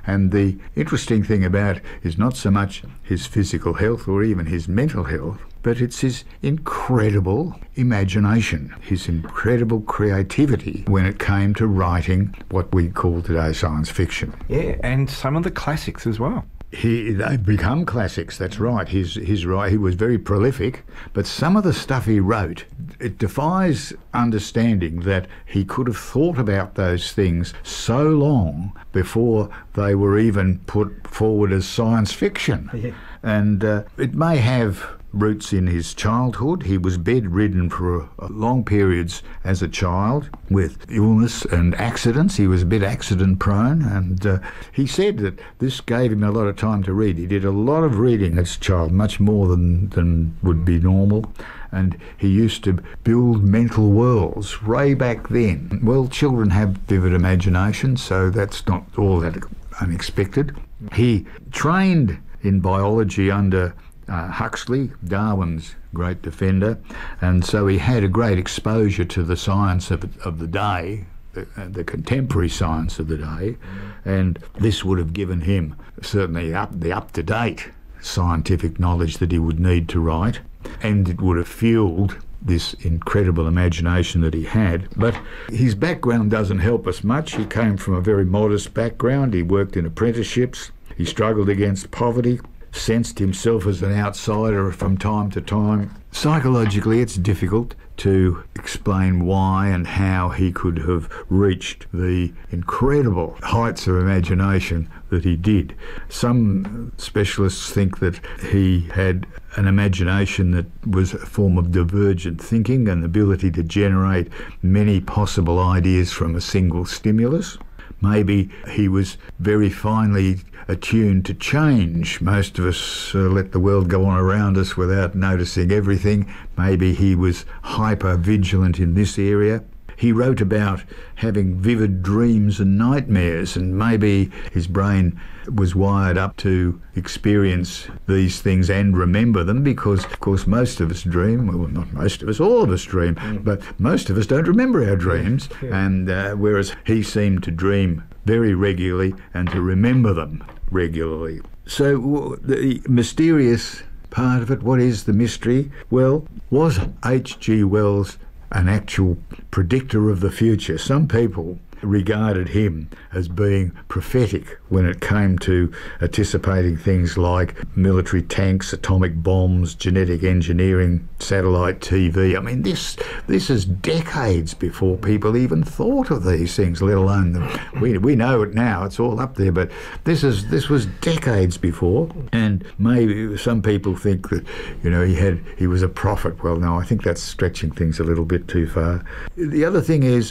And the interesting thing about it is not so much his physical health or even his mental health, but it's his incredible imagination, his incredible creativity when it came to writing what we call today science fiction. Yeah, and some of the classics as well. They've become classics, that's right. He was very prolific, but some of the stuff he wrote, it defies understanding that he could have thought about those things so long before they were even put forward as science fiction. Yeah. And it may have roots in his childhood. He was bedridden for long periods as a child with illness and accidents. He was a bit accident prone, and he said that this gave him a lot of time to read. He did a lot of reading as a child, much more than would be normal, and he used to build mental worlds way back then. Well, children have vivid imaginations, so that's not all that unexpected. He trained in biology under Huxley, Darwin's great defender, and so he had a great exposure to the science of the day, the contemporary science of the day, and this would have given him certainly the up-to-date scientific knowledge that he would need to write, and it would have fueled this incredible imagination that he had. But his background doesn't help us much. He came from a very modest background. He worked in apprenticeships. He struggled against poverty, sensed himself as an outsider from time to time. Psychologically, it's difficult to explain why and how he could have reached the incredible heights of imagination that he did. Some specialists think that he had an imagination that was a form of divergent thinking, an ability to generate many possible ideas from a single stimulus. Maybe he was very finely attuned to change. Most of us let the world go on around us without noticing everything. Maybe he was hyper-vigilant in this area. He wrote about having vivid dreams and nightmares, and maybe his brain was wired up to experience these things and remember them, because, of course, most of us dream. Well, not most of us, all of us dream, but most of us don't remember our dreams, and whereas he seemed to dream very regularly and to remember them regularly. So the mysterious part of it, what is the mystery? Well, was H.G. Wells an actual predictor of the future? Some people regarded him as being prophetic when it came to anticipating things like military tanks, atomic bombs, genetic engineering, satellite TV. I mean, this is decades before people even thought of these things, let alone them. We know it now, it's all up there, but this was decades before. And maybe some people think that, he was a prophet. Well, no, I think that's stretching things a little bit too far. The other thing is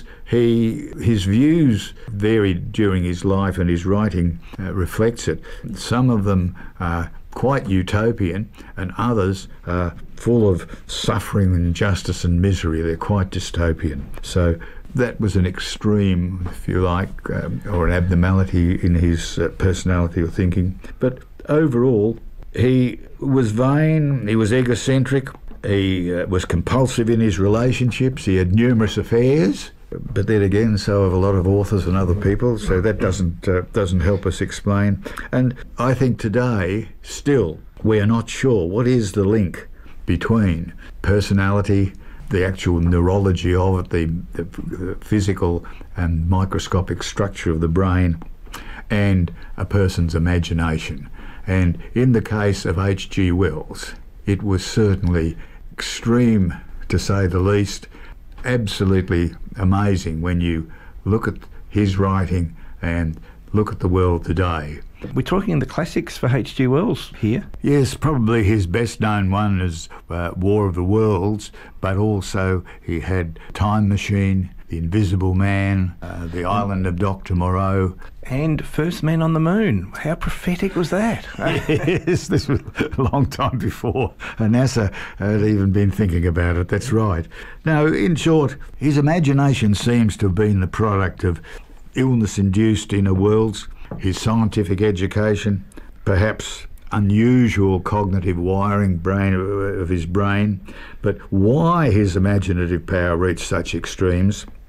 his views varied during his life, and his writing reflects it. Some of them are quite utopian, and others are full of suffering, injustice and misery. They're quite dystopian. So that was an extreme, if you like, or an abnormality in his personality or thinking. But overall, he was vain, he was egocentric, he was compulsive in his relationships, he had numerous affairs. But then again, so have a lot of authors and other people, so that doesn't help us explain. And I think today, still, we are not sure what is the link between personality, the actual neurology of it, the physical and microscopic structure of the brain, and a person's imagination. And in the case of H.G. Wells, it was certainly extreme, to say the least, absolutely amazing when you look at his writing and look at the world today. We're talking the classics for H.G. Wells here. Yes, probably his best known one is War of the Worlds, but also he had Time Machine, The Invisible Man, The Island of Dr. Moreau. And First Man on the Moon. How prophetic was that? Yes, this was a long time before NASA had even been thinking about it, that's right. Now, in short, his imagination seems to have been the product of illness-induced inner worlds, his scientific education, perhaps unusual cognitive wiring of his brain, but why his imaginative power reached such extremes,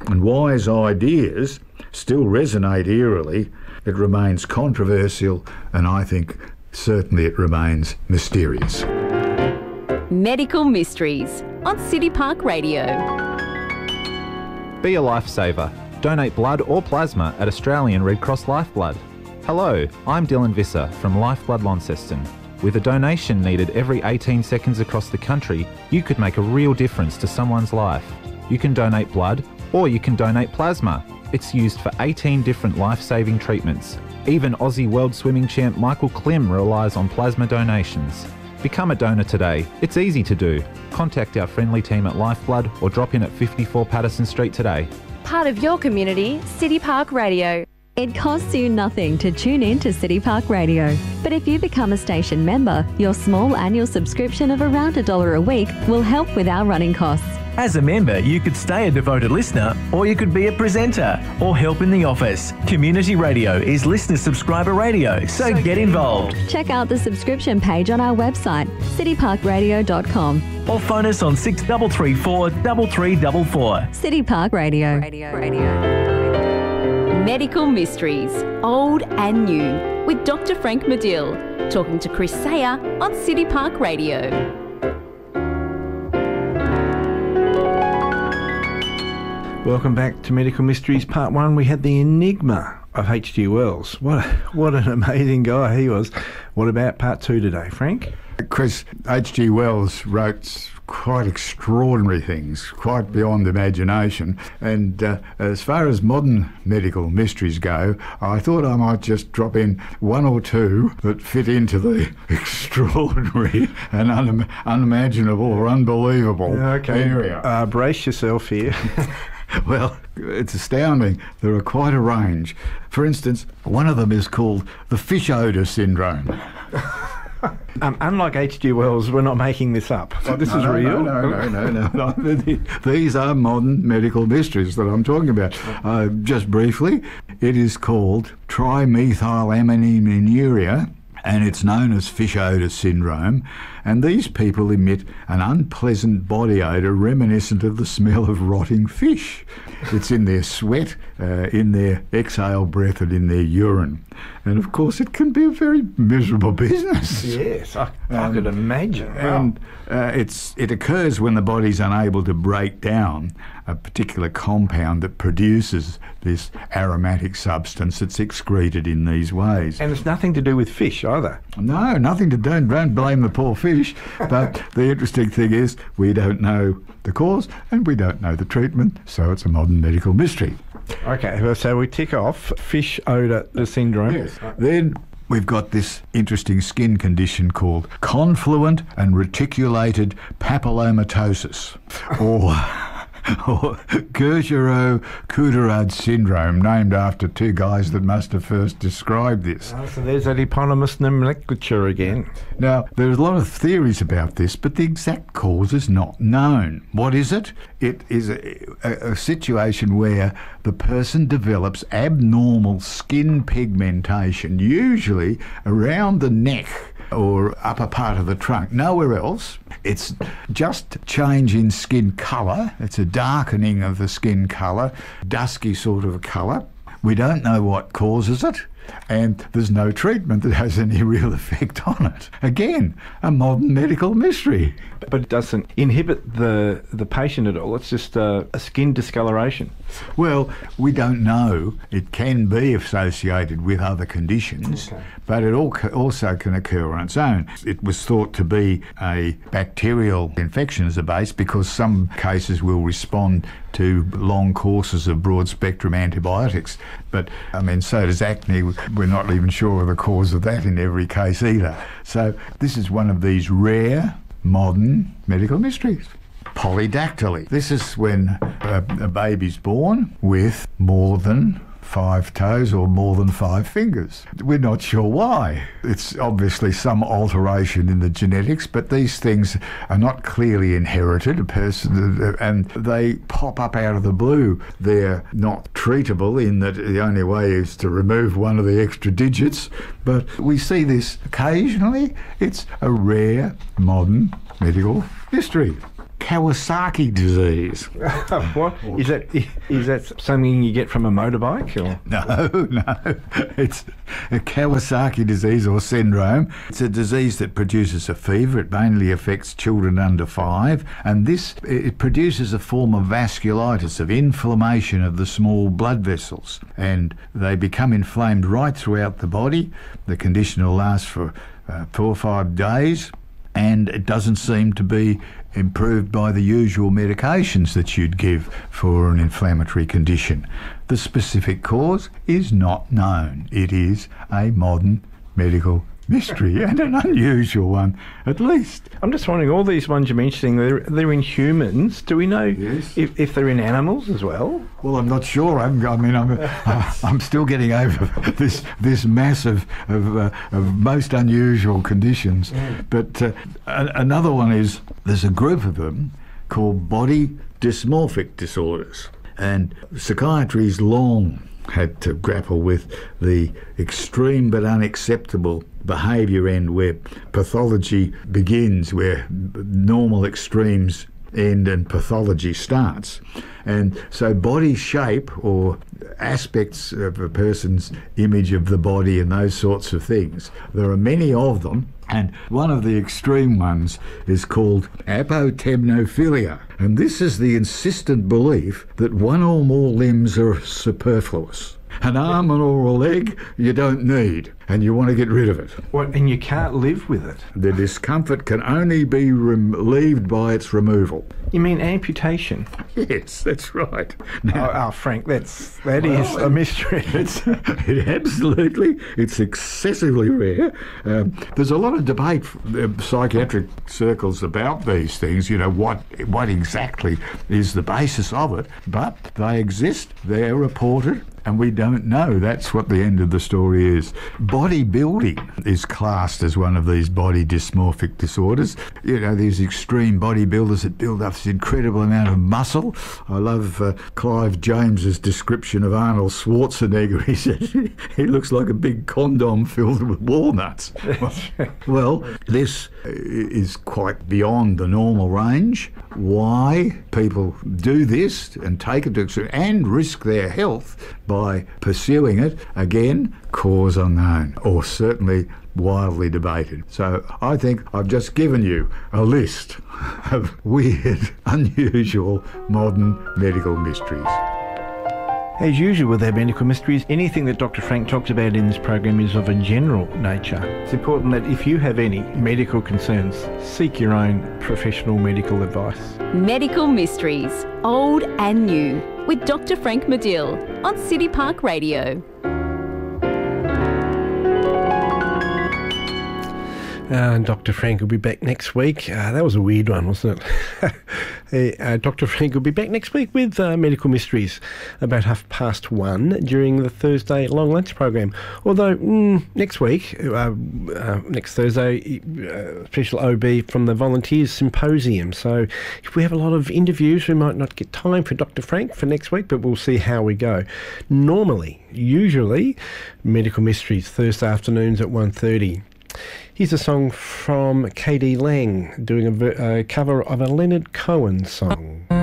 and why ideas still resonate eerily, it remains controversial, and I think certainly it remains mysterious. Medical Mysteries on City Park Radio. Be a lifesaver. Donate blood or plasma at Australian Red Cross Lifeblood. Hello, I'm Dylan Visser from Lifeblood Launceston. With a donation needed every 18 seconds across the country, you could make a real difference to someone's life. You can donate blood or you can donate plasma. It's used for 18 different life-saving treatments. Even Aussie World Swimming champ Michael Klim relies on plasma donations. Become a donor today. It's easy to do. Contact our friendly team at Lifeblood or drop in at 54 Patterson Street today. Part of your community, City Park Radio. It costs you nothing to tune in to City Park Radio. But if you become a station member, your small annual subscription of around $1 a week will help with our running costs. As a member, you could stay a devoted listener, or you could be a presenter, or help in the office. Community radio is listener subscriber radio, so get involved. Check out the subscription page on our website, cityparkradio.com. Or phone us on 6334 3344. City Park Radio. Medical Mysteries, old and new, with Dr. Frank Medill, talking to Chris Sayer on City Park Radio. Welcome back to Medical Mysteries Part 1. We had the enigma of H.G. Wells. What an amazing guy he was. What about Part 2 today, Frank? Chris, H.G. Wells wrote quite extraordinary things, quite beyond imagination. And as far as modern medical mysteries go, I thought I might just drop in one or two that fit into the extraordinary and unimaginable or unbelievable area. Brace yourself here. Well, it's astounding. There are quite a range. For instance, one of them is called the fish odour syndrome. Unlike H.G. Wells, we're not making this up. So this is real. No. These are modern medical mysteries that I'm talking about. Just briefly, it is called trimethylamininuria, and it's known as fish odour syndrome. And these people emit an unpleasant body odour reminiscent of the smell of rotting fish. It's in their sweat, in their exhale breath, and in their urine. And of course, it can be a very miserable business. Yes, I could imagine. And it occurs when the body's unable to break down a particular compound that produces this aromatic substance that's excreted in these ways. And it's nothing to do with fish either. No, nothing to do. Don't blame the poor fish. But the interesting thing is we don't know the cause and we don't know the treatment, so it's a modern medical mystery. Okay, so we tick off fish odour syndrome. Yes. Then we've got this interesting skin condition called confluent and reticulated papillomatosis, or Gueroult-Couderard syndrome, named after two guys that must have first described this. So there's that eponymous nomenclature again. Now, there's a lot of theories about this, but the exact cause is not known. What is it? It is a situation where the person develops abnormal skin pigmentation, usually around the neck or upper part of the trunk, nowhere else. It's just change in skin colour. It's a darkening of the skin colour, dusky sort of colour. We don't know what causes it, and there's no treatment that has any real effect on it. Again, a modern medical mystery. But it doesn't inhibit the patient at all. It's just a skin discoloration. Well, we don't know. It can be associated with other conditions, but it also can occur on its own. It was thought to be a bacterial infection as a base because some cases will respond to long courses of broad-spectrum antibiotics. But, I mean, so does acne. We're not even sure of the cause of that in every case either. So this is one of these rare modern medical mysteries. Polydactyly. This is when a baby's born with more than 5 toes or more than 5 fingers. We're not sure why. It's obviously some alteration in the genetics, but these things are not clearly inherited, and they pop up out of the blue. They're not treatable in that the only way is to remove one of the extra digits, but we see this occasionally. It's a rare modern medical mystery. Kawasaki disease. What? Is that something you get from a motorbike? Or? No. It's a Kawasaki disease or syndrome. It's a disease that produces a fever. It mainly affects children under 5. And it produces a form of vasculitis, of inflammation of the small blood vessels. And they become inflamed right throughout the body. The condition will last for 4 or 5 days. And it doesn't seem to be improved by the usual medications that you'd give for an inflammatory condition. The specific cause is not known. It is a modern medical mystery, and an unusual one, at least. I'm just wondering, all these ones you're mentioning, they're in humans. Do we know if they're in animals as well? Well, I'm not sure. I'm still getting over this mass of most unusual conditions. But another one is, there's a group of them called body dysmorphic disorders, and psychiatry's long had to grapple with the extreme but unacceptable behaviour end, where pathology begins, where normal extremes end and pathology starts. And so body shape, or aspects of a person's image of the body and those sorts of things, there are many of them, and one of the extreme ones is called apotemnophilia. And this is the insistent belief that one or more limbs are superfluous. An arm or a leg you don't need, and you want to get rid of it. What, and you can't live with it? The discomfort can only be relieved by its removal. You mean amputation? Yes, that's right. Now, Frank, that is a mystery. It's excessively rare. There's a lot of debate in psychiatric circles about these things, what exactly is the basis of it, but they exist, they're reported, and we don't know. That's what the end of the story is. Bodybuilding is classed as one of these body dysmorphic disorders. These extreme bodybuilders that build up this incredible amount of muscle. I love Clive James's description of Arnold Schwarzenegger. He said he looks like a big condom filled with walnuts. Well, this is quite beyond the normal range. Why people do this and take it to extreme and risk their health by pursuing it, again, cause unknown, or certainly wildly debated. So I think I've just given you a list of weird, unusual, modern medical mysteries. As usual with our medical mysteries, anything that Dr. Frank talks about in this program is of a general nature. It's important that if you have any medical concerns, seek your own professional medical advice. Medical Mysteries, Old and New, with Dr. Frank Medill on City Park Radio. Dr. Frank will be back next week. That was a weird one, wasn't it? Dr. Frank will be back next week with Medical Mysteries about 1:30 during the Thursday long lunch program. Although next week, next Thursday, special OB from the Volunteers Symposium. So if we have a lot of interviews, we might not get time for Dr. Frank for next week, but we'll see how we go. Usually, Medical Mysteries, Thursday afternoons at 1:30. Here's a song from K.D. Lang doing a cover of a Leonard Cohen song.